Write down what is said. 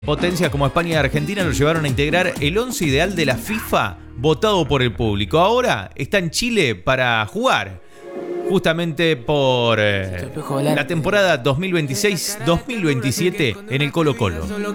Potencias como España y Argentina lo llevaron a integrar el 11 ideal de la FIFA votado por el público. Ahora está en Chile para jugar justamente por la temporada 2026-2027 en el Colo-Colo.